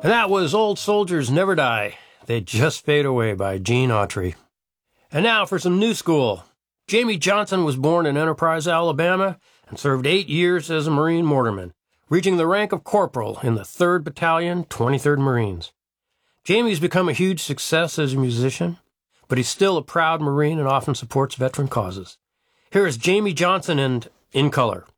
And that was Old Soldiers Never Die. They Just Fade Away by Gene Autry. And now for some new school. Jamie Johnson was born in Enterprise, Alabama, and served 8 years as a Marine mortarman, reaching the rank of corporal in the 3rd Battalion, 23rd Marines. Jamie's become a huge success as a musician, but he's still a proud Marine and often supports veteran causes. Here is Jamie Johnson and In Color.